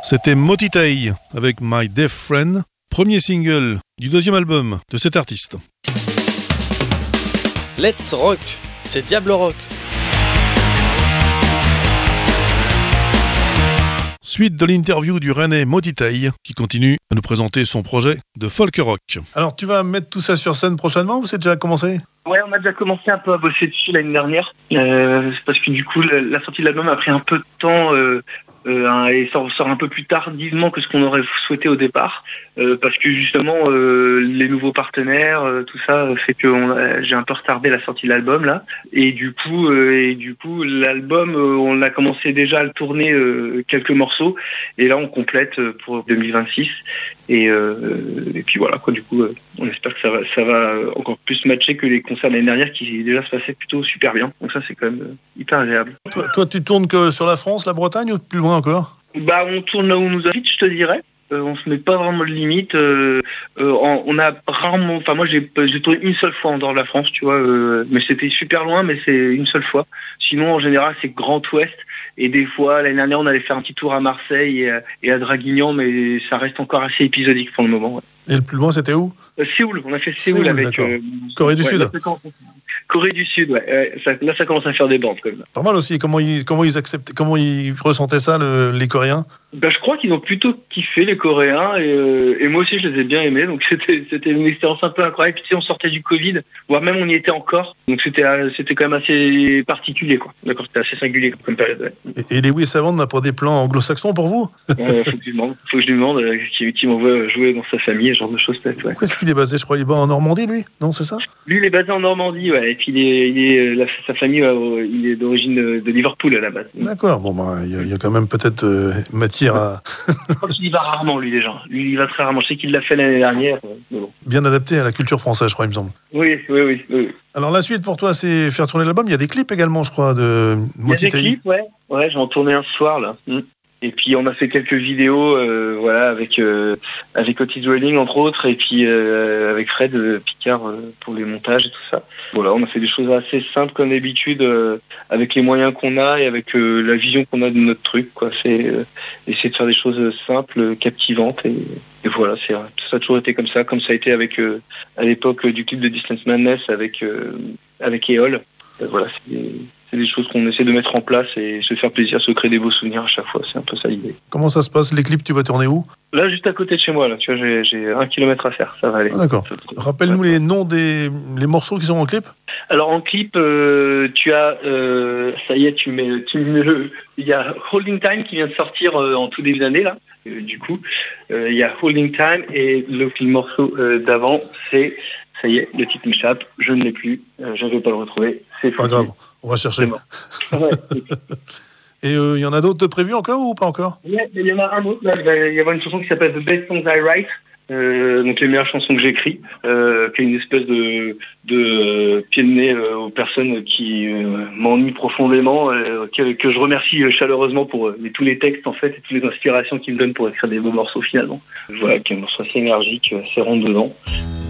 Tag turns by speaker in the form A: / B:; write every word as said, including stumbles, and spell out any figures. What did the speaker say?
A: C'était Motitei avec My Deaf Friend, premier single du deuxième album de cet artiste.
B: Let's Rock, c'est Diable Rock.
A: Suite de l'interview du Rennais Motitei qui continue à nous présenter son projet de folk rock. Alors tu vas mettre tout ça sur scène prochainement ou c'est déjà commencé ?
C: Ouais, on a déjà commencé un peu à bosser dessus l'année dernière. Euh, c'est parce que du coup, la, la sortie de l'album a pris un peu de temps euh, euh, et sort, sort un peu plus tardivement que ce qu'on aurait souhaité au départ. Euh, parce que justement, euh, les nouveaux partenaires, euh, tout ça fait que on a, j'ai un peu retardé la sortie de l'album là. Et du coup, euh, et du coup, l'album, euh, on a commencé déjà à le tourner euh, quelques morceaux. Et là, on complète pour deux mille vingt-six. Et, euh, et puis voilà, quoi. Du coup, euh, on espère que ça va, ça va encore plus matcher que les concerts l'année dernière qui déjà se passaient plutôt super bien. Donc ça, c'est quand même hyper agréable.
A: Toi, toi tu tournes que sur la France, la Bretagne ou plus loin encore ?
C: Bah, on tourne là où on nous invite, je te dirais. Euh, on se met pas vraiment de limite. Euh, euh, on, on a rarement, enfin moi j'ai, j'ai tourné une seule fois en dehors de la France, tu vois, euh, mais c'était super loin, mais c'est une seule fois. Sinon en général c'est Grand Ouest. Et des fois, l'année dernière, on allait faire un petit tour à Marseille et à, et à Draguignan, mais ça reste encore assez épisodique pour le moment. Ouais.
A: Et le plus loin, c'était où ?
C: euh, Séoul, on a fait Séoul, Séoul avec...
A: Euh, Corée du
C: ouais,
A: Sud.
C: Là, Corée du Sud, ouais. Euh, ça, là, ça commence à faire des bandes. Quand même.
A: Pas mal aussi. Comment ils, comment ils acceptaient, comment ils ressentaient ça, le, les Coréens ?
C: Ben, je crois qu'ils ont plutôt kiffé, les Coréens, et, euh, et moi aussi, je les ai bien aimés. Donc, c'était, c'était une expérience un peu incroyable. Puis, tu sais, on sortait du Covid, voire même on y était encore. Donc, c'était, c'était quand même assez particulier, quoi. D'accord, c'était assez singulier comme période. Ouais.
A: Et, et Lewis Savant n'a pas des plans anglo-saxons pour vous ?
C: euh, Faut que je lui demande. Faut que je lui demande euh, qui, qui m'envoie jouer dans sa famille, ce genre de choses, peut-être. Ouais.
A: Où est-ce qu'il est basé ? Je crois qu'il est bas en Normandie, lui ? Non, c'est ça ?
C: Lui, il est basé en Normandie, ouais. Et puis, il est, il est, la, sa famille, ouais, il est d'origine de, de Liverpool, à la base.
A: D'accord. Bon, ben, il y, y a quand même peut-être euh, matière à...
C: Je crois qu'il y va rarement, lui, déjà. Lui, il y va très rarement. Je sais qu'il l'a fait l'année dernière. Mais bon.
A: Bien adapté à la culture française, je crois, il me semble.
C: Oui, oui, oui. oui.
A: Alors, la suite pour toi, c'est faire tourner l'album. Il y a des clips également, je crois, de Motitei.
C: Il y a des clips, ouais. Ouais, j'en tournais un soir, là. Mm. Et puis, on a fait quelques vidéos, euh, voilà, avec, euh, avec Otis Redding, entre autres, et puis euh, avec Fred euh, Picard euh, pour les montages et tout ça. Voilà, on a fait des choses assez simples, comme d'habitude, euh, avec les moyens qu'on a et avec euh, la vision qu'on a de notre truc, quoi. C'est euh, essayer de faire des choses simples, captivantes, et, et voilà, c'est, ça a toujours été comme ça, comme ça a été avec, euh, à l'époque du clip de Distance Madness avec, euh, avec Eol. Euh, voilà, c'est des... C'est des choses qu'on essaie de mettre en place et se faire plaisir, se créer des beaux souvenirs à chaque fois. C'est un peu ça l'idée.
A: Comment ça se passe ? Les clips, tu vas tourner où ?
C: Là, juste à côté de chez moi. Là, tu vois, j'ai, j'ai un kilomètre à faire. Ça va aller.
A: Ah, d'accord. Rappelle-nous les noms des les morceaux qui sont en clip.
C: Alors en clip, euh, tu as, euh, ça y est, tu mets, tu mets le, il y a Holding Time qui vient de sortir euh, en tout début d'année là. Euh, du coup, euh, il y a Holding Time et le, le morceau euh, d'avant, c'est, ça y est, le titre m'échappe. Je ne l'ai plus. Euh, je ne vais pas le retrouver. C'est
A: pas grave. On va chercher.
C: Ouais.
A: Et il euh, y en a d'autres de prévus encore ou pas encore ?
C: Il y, y en a un autre. Là, il va y avoir une chanson qui s'appelle The Best Songs I Write. Euh, donc les meilleures chansons que j'écris, euh, qui est une espèce de, de euh, pied de nez euh, aux personnes qui euh, m'ennuient profondément, euh, que, que je remercie chaleureusement pour euh, tous les textes en fait et toutes les inspirations qu'ils me donnent pour écrire des beaux morceaux finalement. Voilà, qui est un morceau assez énergique, assez rond dedans.